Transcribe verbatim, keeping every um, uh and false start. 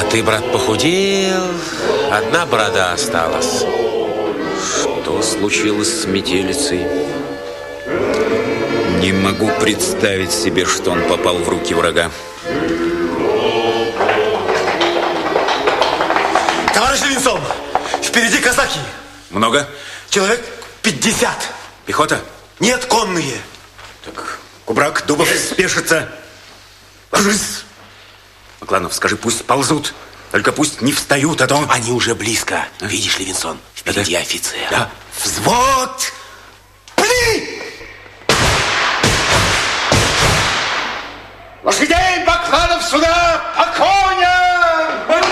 ты, брат, похудел, одна борода осталась. Что случилось с метелицей? Не могу представить себе, что он попал в руки врага. Товарищ Левинсон, впереди казаки. Много? Человек пятьдесят. Пехота? Нет, конные. Так, Кубрак, Дубов, спешится. Ложись. Макланов, скажи, пусть ползут. Только пусть не встают, а то... Они уже близко. А? Видишь, Левинсон, впереди да. офицер. Да. Взвод! Пли! Лошадей, Бакланов, сюда! По коням!